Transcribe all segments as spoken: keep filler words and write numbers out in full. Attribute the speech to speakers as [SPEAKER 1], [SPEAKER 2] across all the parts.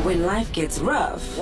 [SPEAKER 1] When life gets rough,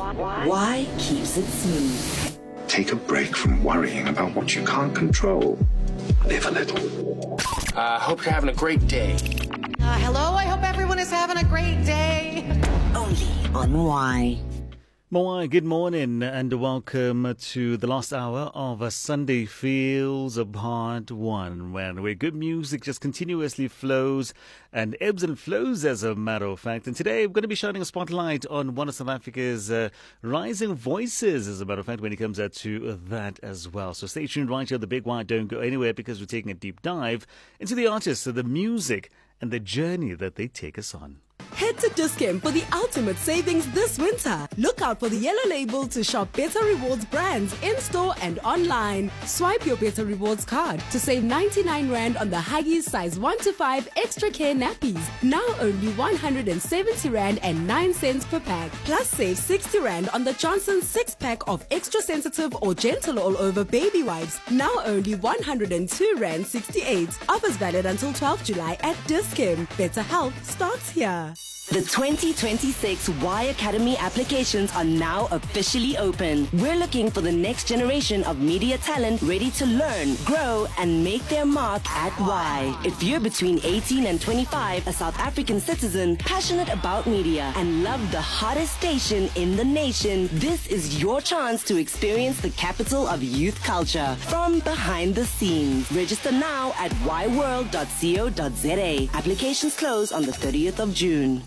[SPEAKER 1] Y keeps it smooth.
[SPEAKER 2] Take a break from worrying about what you can't control. Live a little.
[SPEAKER 3] I uh, hope you're having a great day.
[SPEAKER 4] Uh, hello, I hope everyone is having a great day.
[SPEAKER 1] Only on Y.
[SPEAKER 5] Moai, good morning and welcome to the last hour of a Sunday Feels Part one, where good music just continuously flows and ebbs and flows, as a matter of fact. And today we're going to be shining a spotlight on one of South Africa's uh, rising voices, as a matter of fact, when it comes out to that as well. So stay tuned right here on the Big Y. Don't go anywhere, because we're taking a deep dive into the artists, the music, and the journey that they take us on.
[SPEAKER 6] Head to Dis-Chem for the ultimate savings this winter. Look out for the yellow label to shop Better Rewards brands in-store and online. Swipe your Better Rewards card to save ninety-nine rand on the Huggies size one to five extra care nappies. Now only one hundred seventy rand and nine cents per pack. Plus save sixty rand on the Johnson six pack of extra sensitive or gentle all over baby wipes. Now only one hundred two rand sixty-eight. Offers valid until twelfth July at Dis-Chem. Better health starts here.
[SPEAKER 1] The twenty twenty-six Y Academy applications are now officially open. We're looking for the next generation of media talent ready to learn, grow, and make their mark at Y. If you're between eighteen and twenty-five, a South African citizen, passionate about media, and love the hottest station in the nation, this is your chance to experience the capital of youth culture from behind the scenes. Register now at y world dot co dot za. Applications close on the thirtieth of June.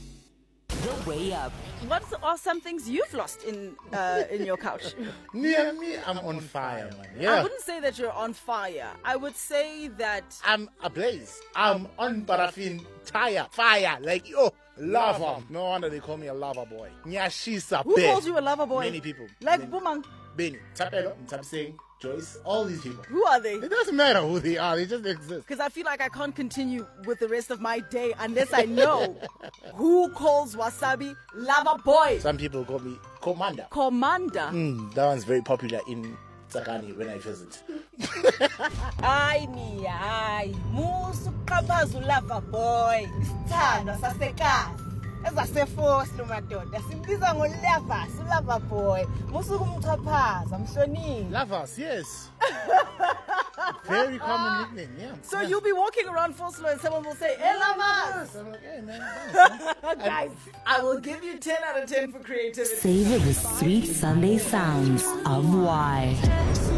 [SPEAKER 1] The way up.
[SPEAKER 7] What are some things you've lost in uh, in your couch?
[SPEAKER 8] Near me, I'm on fire, man. Yeah.
[SPEAKER 7] I wouldn't say that you're on fire. I would say that
[SPEAKER 8] I'm ablaze. I'm on paraffin tire, fire, like yo, lava. No wonder they call me a lava boy. Nyashisa.
[SPEAKER 7] Who calls you a lava boy?
[SPEAKER 8] Many people.
[SPEAKER 7] Like
[SPEAKER 8] Many.
[SPEAKER 7] Bumang.
[SPEAKER 8] Benny, Tapelo, Tapsing, Joyce, all these people.
[SPEAKER 7] Who are they?
[SPEAKER 8] It doesn't matter who they are, they just exist.
[SPEAKER 7] Because I feel like I can't continue with the rest of my day unless I know who calls Wasabi Lava Boy.
[SPEAKER 8] Some people call me Commander.
[SPEAKER 7] Commander?
[SPEAKER 8] Mm, that one's very popular in Tsakani when I visit.
[SPEAKER 9] Ay ni ay, musu kabazu Lava Boy. Sithando sasekasi. Ezaseforce lo madoda simbiza ngolava sulava boy musuku umchaphaza mhlonini
[SPEAKER 8] Lavas, yes. Very common nickname, yeah.
[SPEAKER 7] So you'll be walking around Foslo and someone will say, "Hey, Lavas!"
[SPEAKER 8] I'm like, hey, man.
[SPEAKER 7] Guys, I will give you ten out of ten for creativity.
[SPEAKER 1] Savor the sweet Sunday sounds of Y.